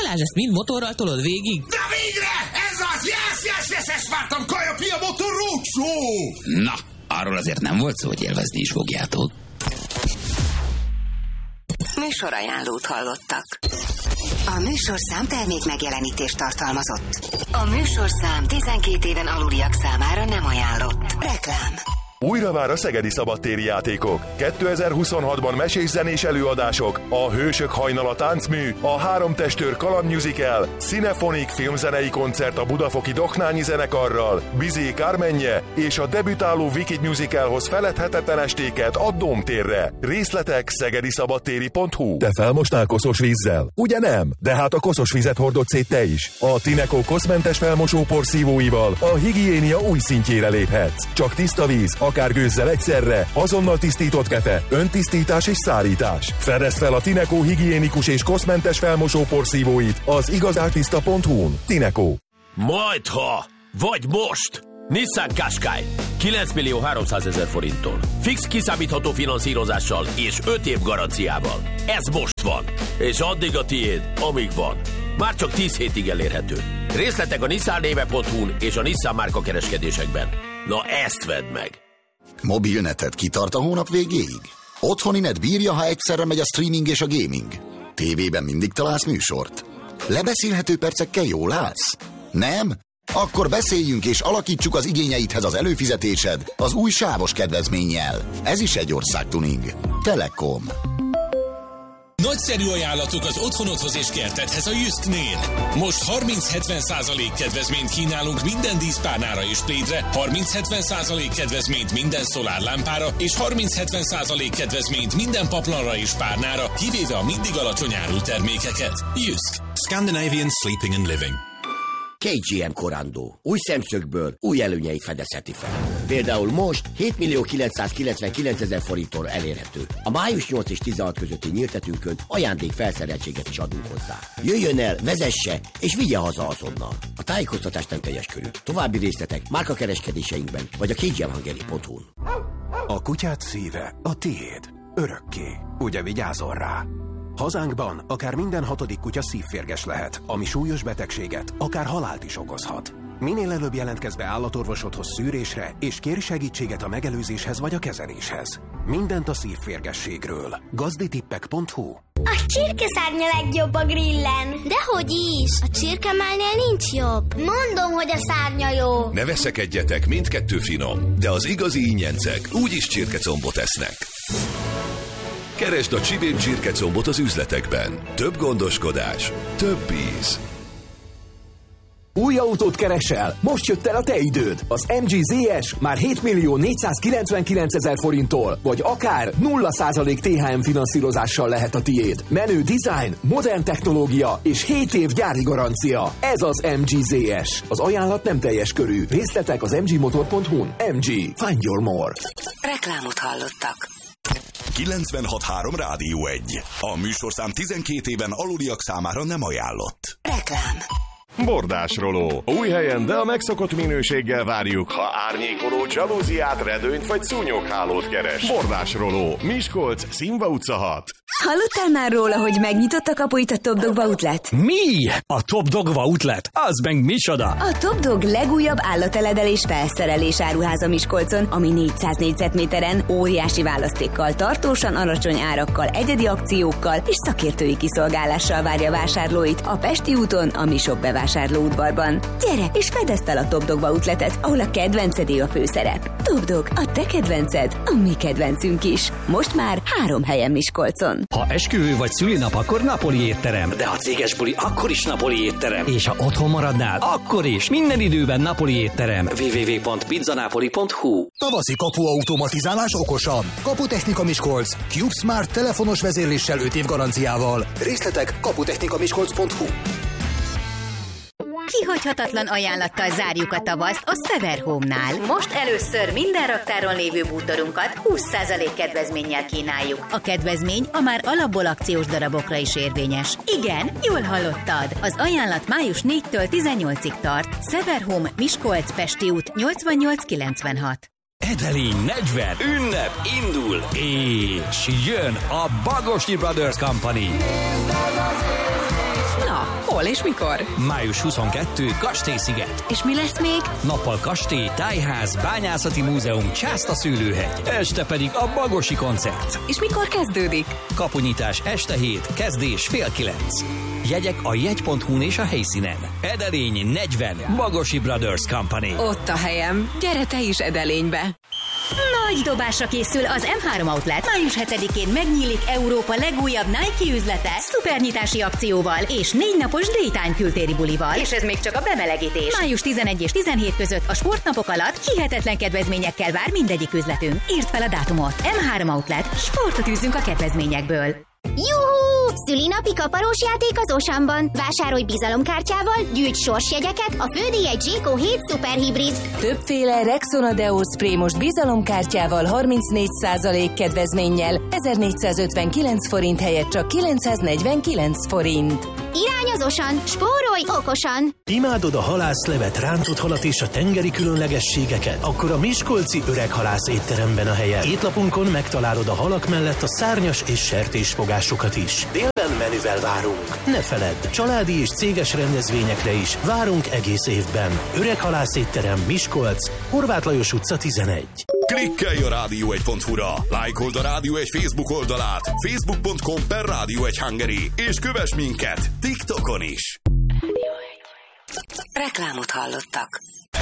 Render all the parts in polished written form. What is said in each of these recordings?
Balázs, ezt mind motorral tolod végig? De végre! Ez az! Yes, ezt vártam! Kaja Pia Motor Roadshow! Na, arról azért nem volt szó, hogy élvezni is fogjátok. Műsorajánlót hallottak. A műsorszám termék megjelenítést tartalmazott. A műsorszám 12 éven aluliak számára nem ajánlott. Reklám. Újra vár a szegedi szabadtéri játékok. 2026-ban mesés-zenés előadások, a Hősök hajnala táncmű, a Három testőr kaland musical, Cinefonik filmzenei koncert a budafoki Doknányi zenekarral, Bizé Kármenje és a debütáló Wicked musicalhoz feledhetetlen estéket a Dómtérre. Részletek szegediszabadtéri.hu. Te felmostál koszos vízzel? Ugye nem? De hát a koszos vizet hordott szét te is. A Tineco koszmentes felmosópor szívóival a higiénia új szintjére léphetsz. Csak tiszta víz, akár gőzzel egyszerre, azonnal tisztított kefe, öntisztítás és szárítás. Fedezd fel a Tineco higiénikus és koszmentes felmosópor szívóit az igazáltiszta.hu-n. Tineco. Majdha, vagy most! Nissan Qashqai 9.300.000 forinttól. Fix kiszámítható finanszírozással és 5 év garanciával. Ez most van, és addig a tiéd, amíg van. Már csak 10 hétig elérhető. Részletek a nissannéve.hu-n és a Nissan márka kereskedésekben. Na ezt vedd meg! Mobilneted kitart a hónap végéig? Otthoni net bírja, ha egyszerre megy a streaming és a gaming? Tévében mindig találsz műsort? Lebeszélhető percekkel jól állsz? Nem? Akkor beszéljünk és alakítsuk az igényeidhez az előfizetésed az új sávos kedvezménnyel. Ez is egy országtuning. Telekom. Nagyszerű ajánlatok az otthonodhoz és kertedhez a Jysknél. Most 30-70% kedvezményt kínálunk minden díszpárnára és plédre, 30-70% kedvezményt minden szolárlámpára, és 30-70% kedvezményt minden paplanra és párnára, kivéve a mindig alacsony árú termékeket. Jysk. Scandinavian Sleeping and Living. KGM Korandó. Új szemszögből új előnyeit fedezheti fel. Például most 7.999.000 forinttól elérhető. A május 8 és 16 közötti nyíltetünkön ajándék felszereltséget is adunk hozzá. Jöjjön el, vezesse és vigye haza azonnal. A tájékoztatás nem teljes körű. További részletek márkakereskedéseinkben vagy a kgmhungary.hu-n. A kutyád szíve a tiéd. Örökké. Ugye vigyázol rá? Hazánkban akár minden 6. kutya szívférges lehet, ami súlyos betegséget, akár halált is okozhat. Minél előbb jelentkezz be állatorvosodhoz szűrésre, és kérj segítséget a megelőzéshez vagy a kezeléshez. Mindent a szívférgességről. Gazditippek.hu. A csirkeszárnya legjobb a grillen. Dehogy is! A csirkemálnél nincs jobb. Mondom, hogy a szárnya jó. Ne veszekedjetek, mindkettő finom, de az igazi ingyencek úgyis csirkecombot esznek. Keresd a Csibén csirkecombot az üzletekben. Több gondoskodás, több íz. Új autót keresel? Most jött el a te időd. Az MG ZS már 7.499.000 forinttól, vagy akár 0% THM finanszírozással lehet a tiéd. Menő design, modern technológia és 7 év gyári garancia. Ez az MG ZS. Az ajánlat nem teljes körű. Részletek az mgmotor.hu-n. MG. Find your more. Reklámot hallottak. 96.3 Rádió 1. A műsorszám 12 éven aluliak számára nem ajánlott. Reklám. Bordásroló. Új helyen, de a megszokott minőséggel várjuk, ha árnyékoló dzsalúziát, redőnyt vagy szúnyoghálót keres. Bordásroló. Miskolc, Színva utca 6. Hallottál már róla, hogy megnyitott a kapuit a Top Dog Outlet? Mi? A Top Dog Outlet? Az meg micsoda? A Top Dog legújabb állateledelés felszerelés áruháza Miskolcon, ami 400 négyzetméteren óriási választékkal, tartósan alacsony árakkal, egyedi akciókkal és szakértői kiszolgálással várja vásárlóit a Pesti úton, a Mi Shop bevásárlóudvarban. Gyere és fedezd fel a Top Dog Outletet, ahol a kedvencedé a főszerep. Top Dog, a te kedvenced, a mi kedvencünk is. Most már 3 helyen Miskolcon. Ha esküvő vagy szülinap, akkor napoli étterem. De ha céges buli, akkor is napoli étterem. És ha otthon maradnál, akkor is. Minden időben napoli étterem. www.pizzanapoli.hu. Tavaszi kapuautomatizálás okosan. Kaputechnika Miskolc. CubeSmart telefonos vezérléssel 5 év garanciával. Részletek kaputechnikamiskolc.hu. Kihagyhatatlan ajánlattal zárjuk a tavaszt a Sever Home-nál. Most először minden raktáron lévő bútorunkat 20% kedvezménnyel kínáljuk. A kedvezmény a már alapból akciós darabokra is érvényes. Igen, jól hallottad. Az ajánlat május 4-től 18-ig tart. Sever Home, Miskolc, Pesti út 8896. Edelény 40, ünnep indul, és jön a Bagosi Brothers Company. Na, Hol és mikor? Május 22, Kastélysziget. És mi lesz még? Nappal kastély, tájház, bányászati múzeum, Császta szőlőhegy. Este pedig a Bagosi koncert. És mikor kezdődik? Kapunyitás este 7, kezdés 8:30. Jegyek a jegy.hu-n és a helyszínen. Edelény 40, Bagosi Brothers Company. Ott a helyem. Gyere te is Edelénybe. Nagy dobásra készül az M3 Outlet. Május 7-én megnyílik Európa legújabb Nike üzlete szupernyitási akcióval és 4 napos Daytime kültéri bulival. És ez még csak a bemelegítés. Május 11 és 17 között a sportnapok alatt hihetetlen kedvezményekkel vár mindegyik üzletünk. Írd fel a dátumot. M3 Outlet. Sportot űzzünk a kedvezményekből. Juhú! Szülinapi kaparós játék az Osamban. Vásárolj bizalomkártyával, gyűjts sorsjegyeket, a fődíj egy Jayco 7 szuperhibrid. Többféle Rexona Deo Spray most bizalomkártyával 34% kedvezménnyel, 1459 forint helyett csak 949 forint. Irány az Osan, spórolj okosan! Imádod a halászlevet, rántott halat és a tengeri különlegességeket? Akkor a Miskolci Öreg Halász étteremben a helyen. Étlapunkon megtalálod a halak mellett a szárnyas és sertésfogásokat is. Délben menüvel várunk. Ne feledd, családi és céges rendezvényekre is várunk egész évben. Öreg Halász étterem, Miskolc, Horváth Lajos utca 11. Klikkelj a rádió1.hu-ra, lájkold a Rádió 1 Facebook oldalát, facebook.com/Rádió1 és kövess minket TikTokon is. Reklámot hallottak.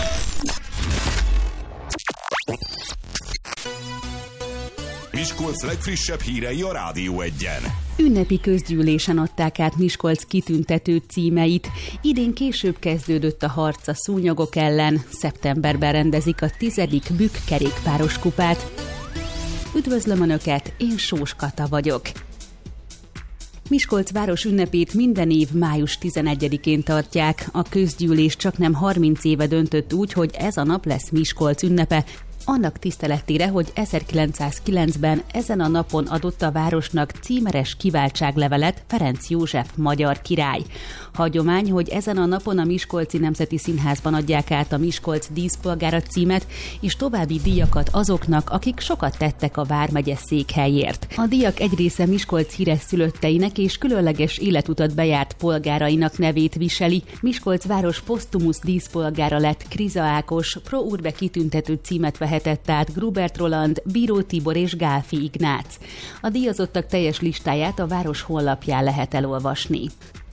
Miskolc legfrissebb hírei a Rádió 1-en. Ünnepi közgyűlésen adták át Miskolc kitüntető címeit. Idén később kezdődött a harc a szúnyogok ellen. Szeptemberben rendezik a 10. Bükk kerékpáros kupát. Üdvözlöm Önöket, én Sós Kata vagyok. Miskolc város ünnepét minden év május 11-én tartják. A közgyűlés csaknem 30 éve döntött úgy, hogy ez a nap lesz Miskolc ünnepe, annak tiszteletére, hogy 1909-ben ezen a napon adott a városnak címeres kiváltságlevelet Ferenc József magyar király. Hagyomány, hogy ezen a napon a Miskolci Nemzeti Színházban adják át a Miskolc díszpolgára címet, és további díjakat azoknak, akik sokat tettek a vármegye székhelyért. A díjak egy része Miskolc híres szülötteinek és különleges életutat bejárt polgárainak nevét viseli. Miskolc város posztumusz díszpolgára lett Kriza Ákos, Pro Urbe kitüntető címet vehetett át Grubert Roland, Bíró Tibor és Gálfi Ignác. A díjazottak teljes listáját a város honlapján lehet elolvasni.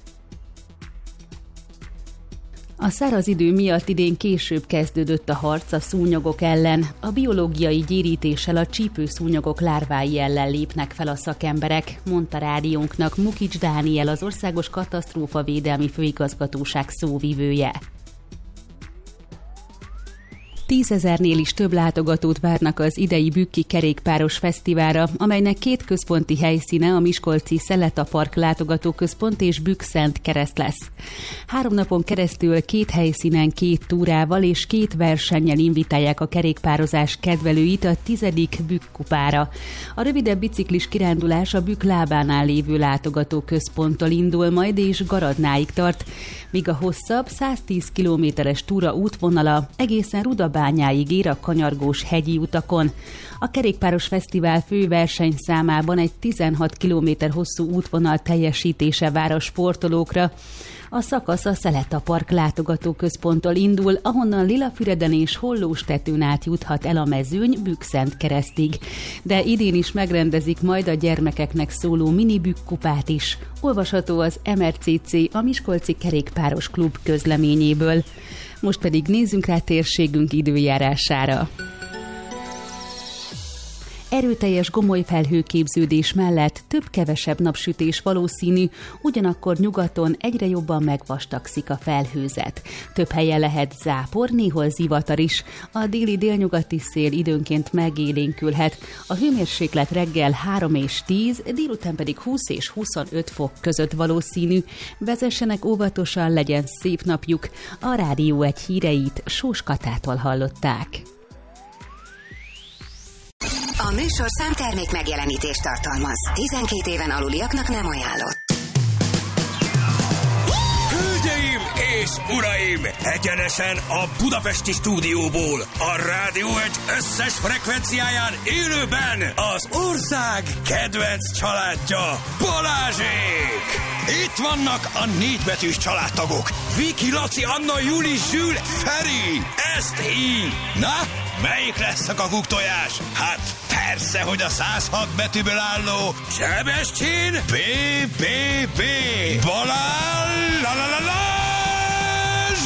A száraz idő miatt idén később kezdődött a harc a szúnyogok ellen. A biológiai gyérítéssel a csípőszúnyogok lárvái ellen lépnek fel a szakemberek, mondta rádiónknak Mukics Dániel, az Országos Katasztrófavédelmi Főigazgatóság szóvivője. 10 000-nél is több látogatót várnak az idei Bükki kerékpáros fesztiválra, amelynek 2 központi helyszíne a miskolci Szeleta Park látogatóközpont és Bükk Szent Kereszt lesz. 3 napon keresztül 2 helyszínen 2 túrával és 2 versennyel invitálják a kerékpározás kedvelőit a 10. Bükk kupára. A rövidebb biciklis kirándulás a Bükk lábánál lévő látogatóközponttól indul majd és Garadnáig tart, míg a hosszabb 110 kilométeres túra útvonala egészen Rudabányáig ér a kanyargós hegyi utakon. A kerékpáros fesztivál fő versenyszámában egy 16 kilométer hosszú útvonal teljesítése vár a sportolókra. A szakasz a Szeleta Park látogatóközponttól indul, ahonnan Lilafüreden és Hollóstetőn át juthat el a mezőny Bükk Szent Keresztig. De idén is megrendezik majd a gyermekeknek szóló mini Bükk kupát is. Olvasható az MRCC, a Miskolci Kerékpáros Klub közleményéből. Most pedig nézzünk rá térségünk időjárására. Erőteljes gomoly felhőképződés mellett több-kevesebb napsütés valószínű, ugyanakkor nyugaton egyre jobban megvastagszik a felhőzet. Több helyen lehet zápor, néhol zivatar is. A déli-délnyugati szél időnként megélénkülhet. A hőmérséklet reggel 3 és 10, délután pedig 20 és 25 fok között valószínű. Vezessenek óvatosan, legyen szép napjuk. A Rádió 1 híreit Sós Katától hallották. A műsorszám termék megjelenítést tartalmaz. 12 éven aluliaknak nem ajánlott. Hölgyeim és uraim! Egyenesen a budapesti stúdióból, a Rádió 1 összes frekvenciáján élőben az ország kedvenc családja, Balázsék! Itt Itt vannak a 4 betűs családtagok. Viki, Laci, Anna, Juli, Zsül, Feri. Ezt így. Na, melyik lesz a kakuktojás? Hát persze, hogy a 106 betűből álló Sebestyén B. Balázs!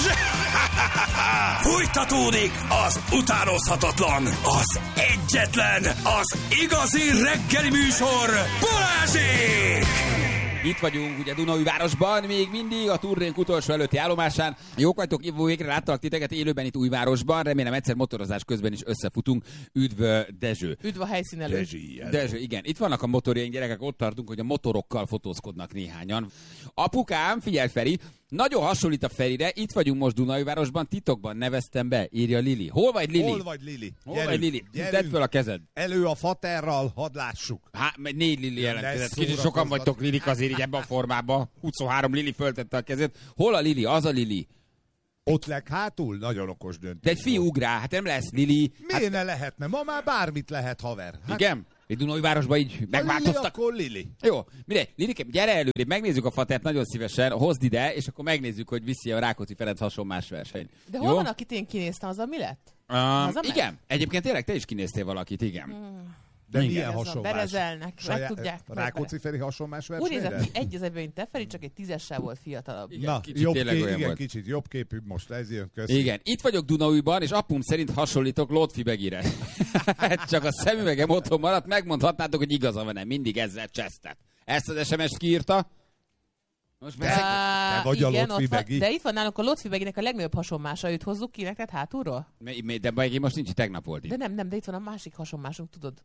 Fújtatódik az utánozhatatlan, az egyetlen, az igazi reggeli műsor, Balázsék! Itt vagyunk ugye Dunaújvárosban, még mindig a turnénk utolsó előtti állomásán. Jók vagytok, végre láttalak titeket élőben itt Újvárosban, remélem egyszer motorozás közben is összefutunk. Üdv Dezső. Üdv a helyszínelő. Dezső, igen. Itt vannak a motorjaink, gyerekek, ott tartunk, hogy a motorokkal fotózkodnak néhányan. Apukám, figyelj Feri, nagyon hasonlít a Ferire, itt vagyunk most Dunaújvárosban, titokban neveztem be, írja Lili. Hol vagy Lili? Hol vagy Lili? Hol vagy Lili? Tedd föl a kezed. Elő a faterral, hadd lássuk. Hát, 4 Lili jelentkezett. Kicsit sokan vagytok Lilik azért így ebben a formában. 23 Lili föltette a kezét. Hol a Lili? Az a Lili. Ott leghátul? Nagyon okos döntés. De egy fiú ugrál, hát nem lesz Lili. Miért ne lehetne? Ma már bármit lehet, haver. Hát... Igen? Itt Dunaújvárosban így megváltoztak. Lili, akkor Lili. Jó, mindegy, Lilikem, gyere előrébb, megnézzük a fatert nagyon szívesen, hozd ide, és akkor megnézzük, hogy viszi a Rákóczi Ferenc hasonlás verseny. De hol van, akit én kinéztem, az a mi lett? Igen, egyébként tényleg te is kinéztél valakit, igen. De igen. milyen hasonlás? Berezelnek, meg tudják. Rákóczi Feri hasonlás Úgy versenyre? nézett ki egy az egyben, mint te, Feri, csak egy 10-essel volt fiatalabb. Igen, na, kicsit tényleg olyan volt. kicsit jobb képű, most ez jön, köszönöm. Igen, itt vagyok Dunaújban, és apum szerint hasonlítok Lotfi Begire. Csak a szemüvegem otthon maradt, megmondhatnátok, hogy igaza van-e, mindig ezzel csesztet. Ezt az SMS-t kiírta. Most te vagy igen, a Lotfi Begi. De itt van nálunk a Lotfi Beginek a legnagyobb hasonmása, őt hozzuk ki neked hátulról? De Begi most nincs, tegnap volt itt. De nem, de itt van a másik hasonmásunk, tudod?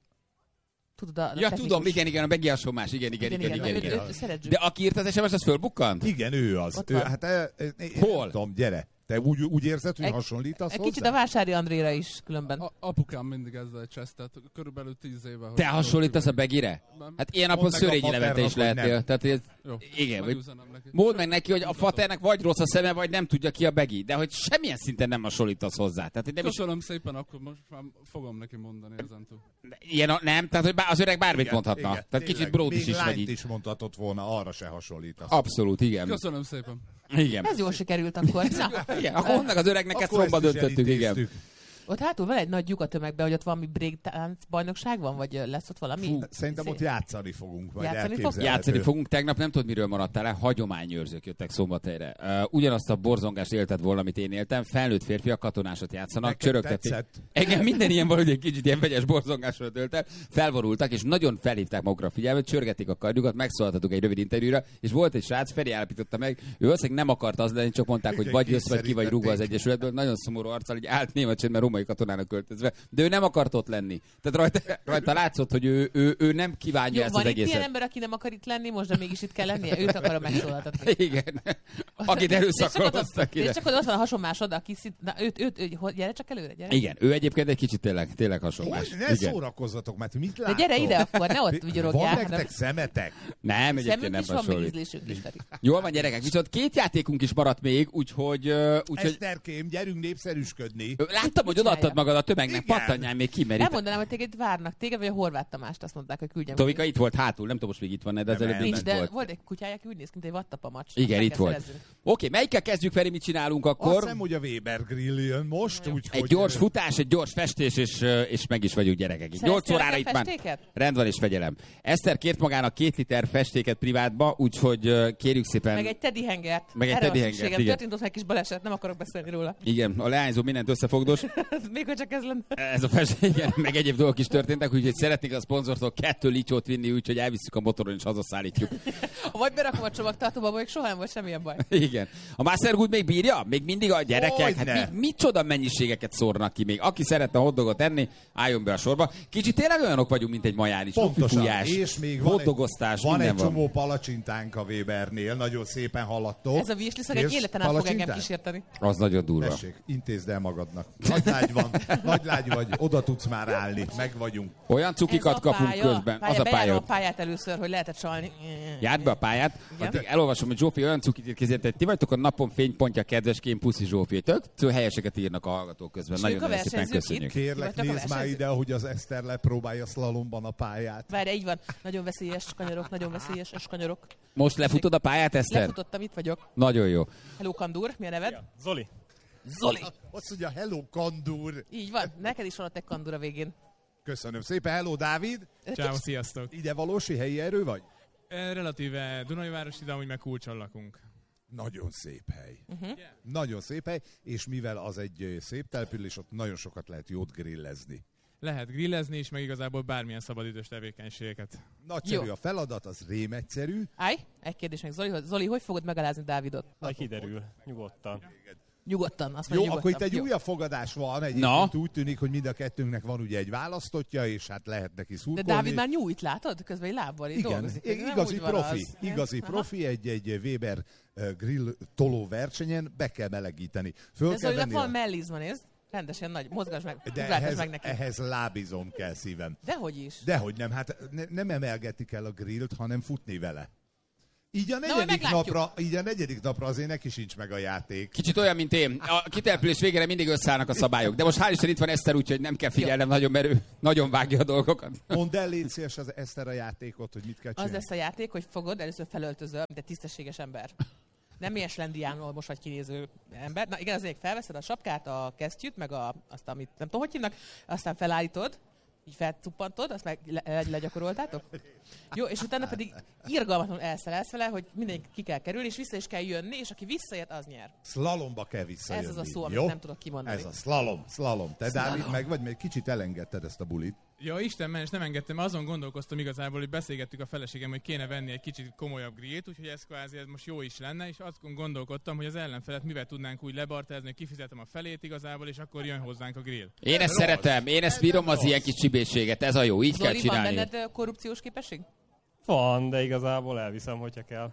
Ja, tudom, igen, a Begi hasonmás, igen. De aki írt az SMS, az fölbukkant? Igen, ő az. Hol? Tudom, gyere. Te úgy érzed, hogy hasonlítasz hozzá? Kicsit a Vásári Andréra is különben. Apukám mindig ezzel csesztett, körülbelül 10 éve. Te hasonlítasz a Begire? Hát ilyen napon Szörényi Levente is lehetél. Tehát igen, mondd meg neki, hogy a faternek vagy rossz a szeme, vagy nem tudja ki a Begi, de hogy semmilyen szinten nem hasonlítasz hozzá. Köszönöm szépen, akkor most már fogom neki mondani ezentúl. Ilyen nem, tehát hogy az öreg bármit mondhatna. Igen, tehát kicsit bródis is vagy így. is mondhatott volna, arra se hasonlítasz. Abszolút, igen. Köszönöm szépen. Igen. Ez jól sikerült akkor. Igen, akkor onnak az öregnek ezt romba döntöttük, igen. Ott hátul van egy nagy lyuk a tömegben, hogy ott valami breakdance bajnokság van, vagy lesz ott valami? Szerintem ott játszani fogunk, vagy Játszani fogunk. Tegnap nem tudod, miről maradtál el, hagyományőrzők jöttek Szombathelyre. Ugyanazt a borzongást élted volna, amit én éltem, felnőtt férfiak katonásat játszanak, csörögtették. Engem minden ilyen valahogy egy kicsit ilyen vegyes borzongásra tölt el, felvorultak, és nagyon felhívták magukra a figyelmet, csörgették a kardjukat, megszólaltatok egy rövid interjúra, és volt egy srác, Feri állapította meg, ő valószínűleg nem akart az lenni, csak mondták, hogy vagy jössz, vagy ki vagy rúgva az egyesületből, nagyon szomorú arccal, így állt német csend, mert római katonának költözve, de ő nem akart ott lenni. Tehát rajta látszott, hogy ő nem kívánja ezt az egészet. Van itt ilyen ember, aki nem akar itt lenni, most de mégis itt kell lennie? Őt akarom megszólaltatni. Igen. Akit erőszakoloztak ki. És csak ott van a hasonmásod, aki gyere csak előre, gyere. Igen, ő egyébként egy kicsit tényleg hasonlás. Ne szórakozzatok, mert mit látok? De gyere ide akkor, ne ott vigyorogják. Van nektek szemetek? Nem, egyébként nem hasonlít. Jól van, gyerekek, viszont 2 játékunk is maradt még, úgyhogy... Eszterkém, gyerünk népszerűsködni. Láttam, hogy odaadtad magad a tömegnek, pattanjál még ki, mert nem mondanám, hogy téged várnak, téged vagy a Horváth Tamást, azt mondták, hogy küldjem. Tovika itt volt hátul, nem tudom, most még itt van, de az előbb nincs, de volt egy kutyája, aki úgy néz ki, mint egy vattapamacs. Igen, itt volt. Oké, melyikkel kezdjük, Feri, mit csinálunk akkor? Azt hiszem, hogy a Weber Grill jön most, úgyhogy... Egy gyors futás, egy gyors festés, és meg is vagyunk, gyerekek. 8 órára itt már. Rend van és fegyelem. Eszter kért magának 2 liter festéket privátba, úgyhogy kérjük szépen. Meg egy Teddy Hangert. Meg egy Teddy Hangert, igen. Történt ott meg kis baleset, nem akarok beszélni róla. Igen, a leányzó mindent összefogdos. Még hogy csak ez lenne. Ez a festék, igen, meg egyéb dolgok is történtek, úgyhogy szeretnék a szponzortól 2 licsót vinni, úgyhogy elviszük a motoron és hazaszállítjuk. Vagy berakom a csomagtartóba, még soha nem volt semmilyen baj. Igen. A Mastergood még bírja? Még mindig a gyerekek? Hát micsoda mennyiségeket szórnak ki még. Aki szeretne hotdogot enni, álljon be a sorba. Kicsit tényleg olyanok vagyunk, mint egy majális. Pontosan. És még van egy csomó palacsintánk a Webernél, nagyon szépen haladtok. Ez a virsliszag egy életen át fog engem kísérteni. Az nagyon durva. Tessék, intézd el magadnak. Adnál Nagy lágy vagy, oda tudsz már állni, meg vagyunk. Olyan cukikat kapunk közben. Az a pálya. A pályát először, hogy lehetett csalni. Járd be a pályát, addig elolvasom, hogy Zsófi olyan cukit írt készített, ti vagytok a napon fénypontja, kedveském, puszi Zsófi. Tök helyeseket írnak a hallgatók közben. Nagyon szépen köszönjük. Kérlek, nézd már ide, hogy az Eszter lepróbálja szlalomban a pályát. Várj, így van. Nagyon veszélyes kanyarok, nagyon veszélyes kanyarok. Most lefutod a pályát, Eszter? Lefutottam, itt vagyok. Nagyon jó. Hello, Kandur, mi a neved? Ja, Zoli. Zoli. Azt mondja, hello, Kandur. Így van, neked is van ott egy Kandur a végén. Köszönöm szépen, hello, Dávid. Ciao, sziasztok. Ide valósi helyi erő vagy? Relatíve Dunajvárosi, de amúgy meg Kulcson lakunk. Nagyon szép hely. Nagyon szép hely, és mivel az egy szép település, ott nagyon sokat lehet jót grillezni. Lehet grillezni is, meg igazából bármilyen szabadidős tevékenységeket. Nagyszerű a feladat, az rém egyszerű. Állj, egy kérdés meg, Zoli, hogy fogod megalázni Dávidot? Majd kiderül, nyugodtan. Nyugodtan, azt mondja, jó, nyugodtan. akkor itt egy újabb fogadás van, egyébként úgy tűnik, hogy mind a kettőnknek van ugye egy választottja, és hát lehet neki szurkolni. De Dávid már nyújt, látod? Közben egy lábbal így dolgozik. Igazi profi, egy Weber grill toló versenyen be kell melegíteni. De Zolinak van mellizma, nézd. Rendesen nagy, mozgasd meg, de meg neki. ehhez lábizom kell, szívem. Dehogy is. Dehogy nem, hát nem emelgetni kell a grillt, hanem futni vele. Így a negyedik napra azért neki sincs meg a játék. Kicsit olyan, mint én. A kitelepülés végére mindig összeállnak a szabályok. De most hál' Isten itt van Eszter, úgyhogy nem kell figyelnem nagyon, mert ő nagyon vágja a dolgokat. Mondd el, légy szíves az Eszter a játékot, hogy mit kell csinálni. Az lesz a játék, hogy fogod, először felöltözöl, mint egy tisztességes ember. Nem ilyen slendiánról most vagy kinéző ember. Na igen, azért felveszed a sapkát, a kesztyűt, meg azt, amit nem tudom, hogy hívnak, aztán felállítod, így felcuppantod, azt meg legyakoroltátok. Jó, és utána pedig irgalmatlanul elszelelsz vele, hogy mindenki ki kell kerülni, és vissza is kell jönni, és aki visszajött, az nyer. Szlalomba kell visszajönni. Ez az a szó, amit nem tudok kimondani. Ez a slalom. Te, Dávid, meg vagy, mert kicsit elengedted ezt a bulit. Ja, Isten ments, nem engedtem, azon gondolkoztam igazából, hogy beszélgettük a feleségem, hogy kéne venni egy kicsit komolyabb grillt, úgyhogy ez kvázi ez most jó is lenne, és azt gondolkodtam, hogy az ellenfelet mivel tudnánk úgy lebartázni, hogy kifizetem a felét igazából, és akkor jön hozzánk a grill. Én ezt szeretem, én ezt bírom az ilyen kis csibészséget, ez a jó, így kell csinálni. Van benned korrupciós képesség? Van, de igazából elviszem, hogyha kell.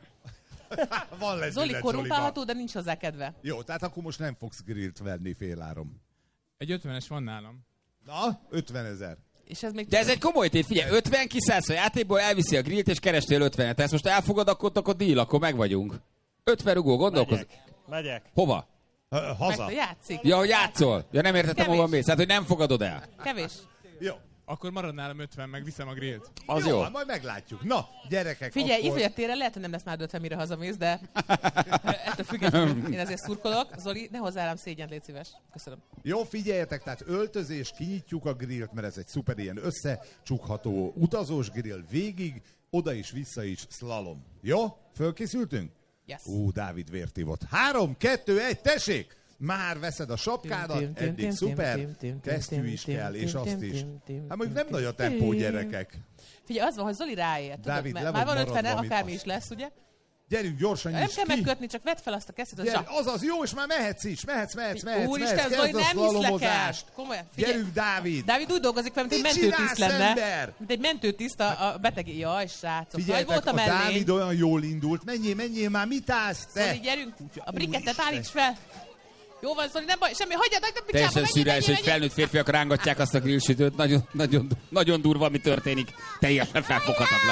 Zoli korrumpálható, de nincs hozzá kedve. Jó, tehát akkor most nem fogsz grillt venni féláron. Egy 50-es van nálam. Na, 50 000. És ez még de ez egy komoly tét, figyelj, 50 kiszállsz a játékból, elviszi a grillt, és kerestél 50-et. Ezt most elfogad, akkor deal, akkor meg vagyunk. 50 rugó, gondolkozz. Megyek. Hova? Haza. Játszik. Ja, hogy játszol. Ja, nem értettem, hova mész. Hát, hogy nem fogadod el. Kevés. Jó. Akkor marad nálam 50, meg viszem a grillt. Az jó. Majd meglátjuk. Na, gyerekek, figyelj, akkor... Figyelj, téren lehet, hogy nem lesz már 50, mire hazamész, de ettől függetlenül én ezért szurkolok. Zoli, ne hozzá rám szégyent, légy szíves. Köszönöm. Jó, figyeljetek, tehát öltözés, kinyitjuk a grillt, mert ez egy szuper ilyen összecsukható utazós grill végig, oda is, vissza is, slalom. Jó? Fölkészültünk? Yes. Dávid vértívott. 3, 2, 1, tessék! Már veszed a sapkádat, eddig szuper, kesztyű is kell, és azt is. Hát mondjuk nem nagy a tempó, gyerekek. Figyelj, az van, hogy Zoli ráért. Dávid, már van 50, akármi is lesz, ugye? Gyerünk, gyorsan nem kell megkötni, csak vedd fel azt a kesztyűt. Azaz, jó, és már mehetsz is, mehetsz. Úristen, Zoli, nem hiszlek el. Gyerünk, Dávid. Dávid úgy dolgozik fel, mint egy mentőtiszt lenne. Mint egy mentőtiszt a beteg. Jaj, srácok. Figyeljetek, a Dávid olyan jól indult. Menjél már, mit állsz te? Zoli, gyerünk, a brikettet állíts fel. Jó van, Zoli, nem baj, semmi, hagyjad, nem teljesen szürreális, hogy felnőtt férfiak rángatják azt a grillsütőt. Nagyon durva, ami történik. Teljesen felfoghatatlan.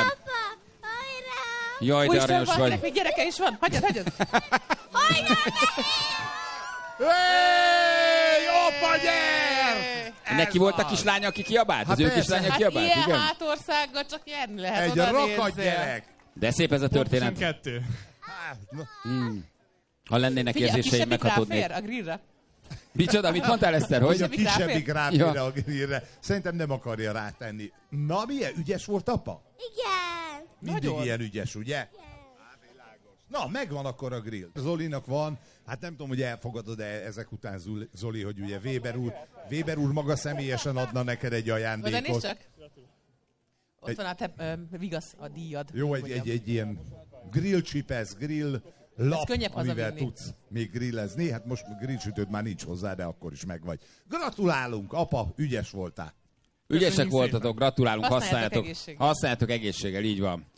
Jaj, de aranyos vagy. Úristen, még gyereke is van. Hagyjad. Hajrá, Apa, gyere! Neki volt a kislánya, aki kiabált? Az ő kislánya kiabált, igen? ilyen hátországgal csak nyerni lehet. Egy rakat gyerek. De szép ez a történet. 2. Ha lennének érzéseim, meghatódnék. A grillre. Micsoda, mit mondtál, Eszter? Hogy? A kisebbik ráfér a grillre. Szerintem nem akarja rátenni. Na, milyen ügyes volt apa? Igen. Mindig ilyen ügyes, ugye? Na, megvan akkor a grill. Zolinak van, hát nem tudom, hogy elfogadod-e ezek után, Zoli, hogy ugye Weber úr maga személyesen adna neked egy ajándékot. De nézd csak. Ott van a te vigasz, a díjad. Jó, egy ilyen grill csipesz, grill lap, amivel tudsz még grillezni. Hát most grillsütőd már nincs hozzá, de akkor is megvagy. Gratulálunk, apa, ügyes voltál. Ügyesek voltatok, gratulálunk, használjátok egészséggel, így van.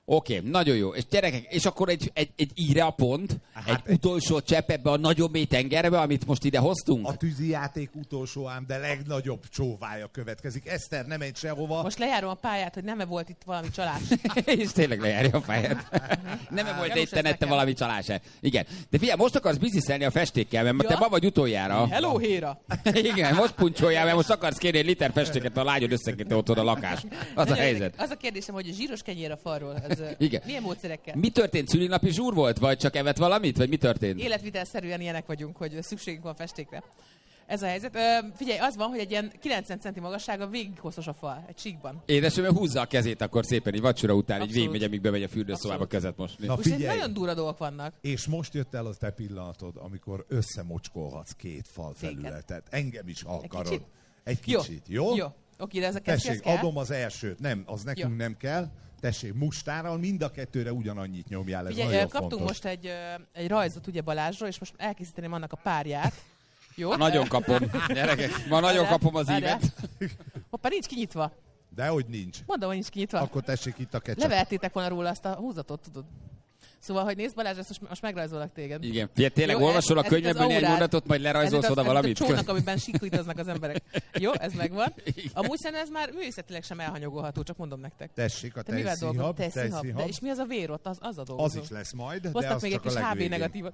Oké, nagyon jó. És gyerekek, és akkor egy íre a pont, egy utolsó csepp ebbe a nagyobb mély tengerbe, amit most ide hoztunk? A tűzijáték utolsó ám, de legnagyobb csóvája következik. Eszter, nem menj sehova. Most lejárom a pályát, hogy nem-e volt itt valami csalás. És tényleg lejárja a pályát. Nem-e volt itt valami csalás-e. Igen. De figyelj, most akarsz bizniszelni a festékkel, mert te ma vagy utoljára. Hello, Héra! Igen, most puncsoljál, mert most akarsz kérni egy liter festéket, a lányod összekötte otthon a lakás. Az a helyzet. Az a kérdésem, hogy a zsíros kenyér a falról, igen. Milyen módszerekkel? Mi történt? Szülinapi zsúr volt? Vagy csak evett valamit? Vagy mi történt? Életvitelszerűen ilyenek vagyunk, hogy szükségünk van festékre. Ez a helyzet. Figyelj, az van, hogy egy ilyen 90 centi magassága végig hosszos a fal, egy síkban. Édesem, húzza a kezét akkor szépen, így vacsora után, így végigmegy, amíg bemegy a fürdőszobába kezet mosni. Na figyelj, nagyon durva dolgok vannak. És most jött el a te pillanatod, amikor összemocskolhatsz két fal felületet. Engem is akarod. Egy kicsit, jó? Jó. Oké, de ez a tessék, adom az elsőt. Nem, az nekünk nem kell. Tessék, mustárral mind a kettőre ugyanannyit nyomjál, ez nagyon kaptunk fontos. Most egy rajzot ugye Balázsról, és most elkészíteném annak a párját. Jó? Nagyon kapom. Gyerekek, ma nagyon kapom az ívet. Hoppá, nincs kinyitva. Dehogy nincs. Mondom, hogy nincs kinyitva. Akkor tessék itt a ketchup. Levertétek volna róla azt a húzatot, tudod. Szóval, hogy nézd Balázs, ezt most megrajzolok téged. Igen, tényleg olvasol a könyvből egy mondatot, majd lerajzolsz oda valamit? Ez a csónak, amiben siklítoznak az emberek. Jó, ez megvan. Amúgy szerintem ez már művészetileg sem elhanyagolható, csak mondom nektek. Tessék, a tejszínhab. De és mi az a vér ott? Az a dolgozó. Az is lesz majd, de hoztak az még csak egy kis a HB negatívat.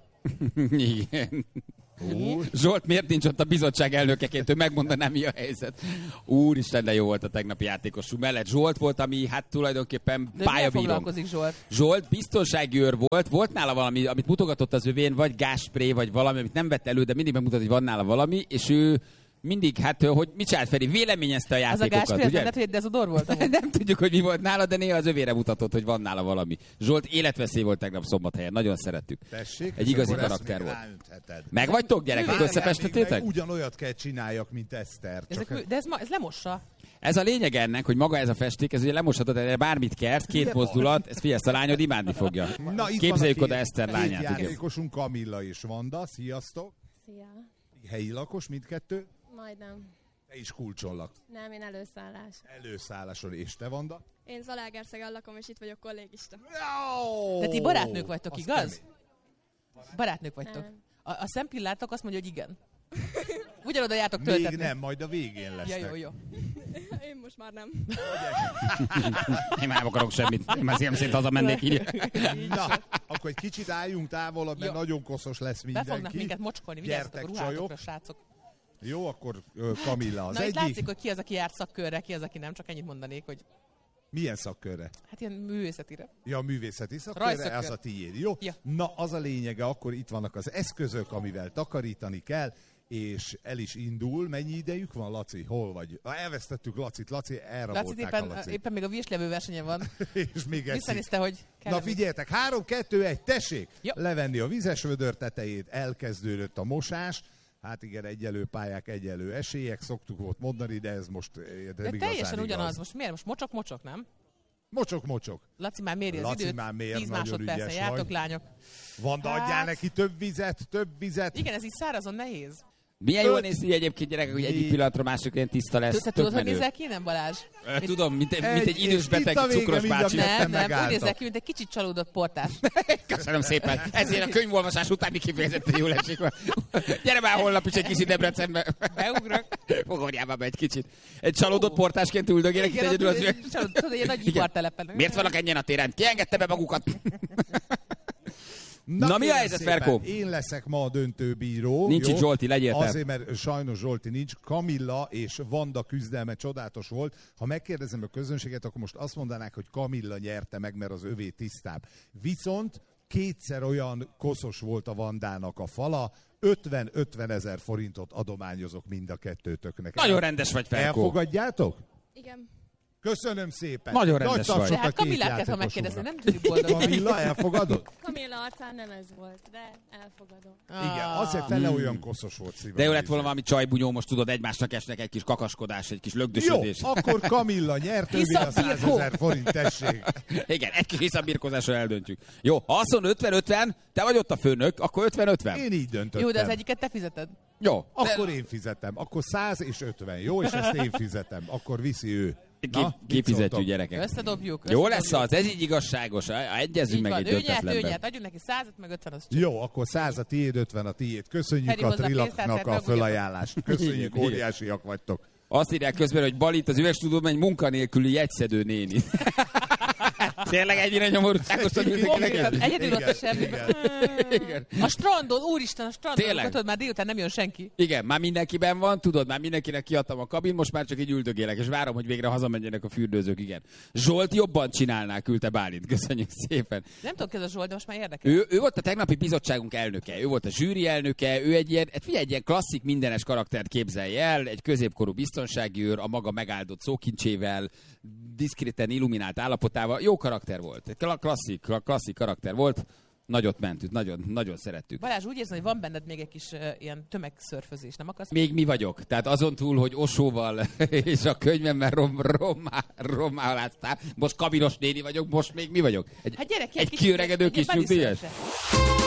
Igen. Zsolt, miért nincs ott a bizottság elnökeként, hogy megmondaná, mi a helyzet? Úristen, de jó volt a tegnapi játékosunk mellett. Zsolt volt, ami hát tulajdonképpen pályabíró. Zsolt biztonsági őr volt nála valami, amit mutogatott az övén, vagy gázspré, vagy valami, amit nem vett elő, de mindig megmutat, hogy van nála valami, és ő mindig, hát, hogy mit csinált Feri? Véleményezte a játékokat, az a ugye? Az a dezodor volt? Nem tudjuk, hogy mi volt nála, de néha az övére mutatott, hogy van nála valami. Zsolt életveszély volt tegnap Szombathelyen, nagyon szerettük. Tessék, egy igazi karakter volt. Meg vagytok, gyerekek, összefestettétek? Ugyanolyat kell csináljak, mint Eszter. De ez lemossa. Ez a lényeg ennek, hogy maga ez a festék, ez ugye lemoshatod, erre bármit kert, két mozdulat, ez figyelsz, a lányod imádni fogja. Képzeljük oda Eszter lányát. Játékosunk Kamilla és Vanda, sziasztok! Szia! Helyi lakos mindkettő? Majdnem. Te is kulcsollak. Nem, én előszállás. Előszálláson, és te, Vanda? Én Zalaegerszegen lakom, és itt vagyok kollégista. De ti barátnők vagytok, igaz? Barátnők vagytok. A szempillátok azt mondja, hogy igen. Ugyanoda jártok töltetni. Még nem, majd a végén lesznek. Ja, jó. Én most már nem. Én már nem akarok semmit. Én már szívem szerint hazamennék így. Na, akkor egy kicsit álljunk távolabb, mert nagyon koszos lesz mindenki. Be fognak minket mocskolni, vigyázzatok a ruhátokra, srácok. Jó, akkor Kamilla az egyik. egyik. Itt látszik, hogy ki az, aki járt szakkörre, ki az, aki nem, csak ennyit mondanék, hogy... Milyen szakkörre? Hát ilyen művészetire. Ja, művészeti szakkörre, az a tiéd. Jó? Ja. Na, az a lényege, akkor itt vannak az eszközök, amivel takarítani kell, és el is indul. Mennyi idejük van, Laci? Hol vagy? Elvesztettük Lacit. Laci, elrabolták a Lacit. Éppen még a virslevő versenyen van. És még visszanézte, hogy na figyeljetek, 3, 2, 1, tessék! Jó. Levenni a vizes vödör tetejét, elkezdődött a mosás. Hát igen, egyelő pályák, egyelő esélyek, szoktuk volt mondani, de ez most de teljesen ugyanaz. Most miért? Most mocsok, nem? Mocsok. Laci már méri az időt. 10 másodpercen jártok, lányok. Vanda, adjál neki több vizet. Igen, ez így szárazon nehéz. Milyen jól néz ki egyébként, gyerekek, hogy egyik pillanatra másikra ilyen tiszta lesz. Te tudod, hogy nézel ki, nem Balázs? Tudom, mint egy idős beteg cukros bácsi. Nem, úgy nézel ki, mint egy kicsit csalódott portás. Köszönöm szépen. Ezért a könyvolvasás utáni kifejezetten jól esik. Gyere már holnap is egy kicsit Debrecenbe. Beugrok. Fogorjában be egy kicsit. Egy csalódott portásként üldögélek itt egyedül. Tudod, egy nagy ipartelepen. Miért vannak ennyien a téren? Ki engedte be magukat? Na mi a helyzet, Ferkó? Én leszek ma a döntőbíró. Nincs itt Zsolti, legyél te. Azért, mert sajnos Zsolti nincs. Kamilla és Vanda küzdelme csodálatos volt. Ha megkérdezem a közönséget, akkor most azt mondanák, hogy Kamilla nyerte meg, mert az övé tisztább. Viszont kétszer olyan koszos volt a Vandának a fala, 50 ezer forintot adományozok mind a kettőtöknek. Nagyon rendes vagy, Ferkó. Elfogadjátok? Igen. Köszönöm szépen. Nagyon rendes vagy. Hát Kamillát kell, ha megkérdezni, nem tudjuk boldogulni. Kamilla, elfogadod? Kamilla arcán nem ez volt, de elfogadom. Igen, azért fele olyan koszos volt szívem. De jó lett volna valami csajbunyó, most tudod, egymásnak esnek egy kis kakaskodás, egy kis lögdösödés. Jó, akkor Kamilla nyert, ővé a 100 000 forint, tessék. Igen, egy kis hiszabirkozásra eldöntjük. Jó, ha azt mondod 50-50, te vagy ott a főnök, akkor 50-50. Én így döntöttem. Jó, de az egyiket te fizeted. Jó. Akkor én fizetem. Akkor 100 és 50, jó? És ezt én fizetem. Akkor viszi ő. Kifizetjük, gyerekek. Összedobjuk. Jó lesz az, ez így igazságos. Egyezünk meg egy ötletlenben. Ő nyert, adjunk neki 100-at, meg 50-at. Jó, akkor 100 a tiéd, 50 a tiéd. Köszönjük a Trilaknak a fölajánlást. Köszönjük, óriásiak vagytok. Azt írják közben, hogy Balit az üvegstúdióban egy munkanélküli jegyszedő néni. Tényleg ennyire nyomorúságos, hogy egyedül ott a semmiben. A strandon, úristen, a strandon, tudod, már délután nem jön senki. Igen, már mindenkiben van, tudod, már mindenkinek kiadtam a kabin, most már csak így üldögélek, és várom, hogy végre hazamenjenek a fürdőzők, igen. Zsolt jobban csinálná, küldte Bálint, köszönjük szépen. Nem tudom ki ez a Zsolt, de most már érdekel. Ő volt a tegnapi bizottságunk elnöke, ő volt a zsűri elnöke, ő egy ilyen klasszik mindenes karaktert képzelj el, egy középkorú biztonsági őr, a maga megáldott szókincsével, diszkréten illuminált állapotával, jó karakter volt, egy klasszik karakter volt, nagyot mentünk, nagyon szerettük. Balázs, úgy érzem, hogy van benned még egy kis ilyen tömegszörfözés, nem akarsz? Még mi vagyok, tehát azon túl, hogy Osóval és a könyvemmel rommáláztál, most kabinos néni vagyok, most még mi vagyok? Egy kiöregedő kis nyugdíjas?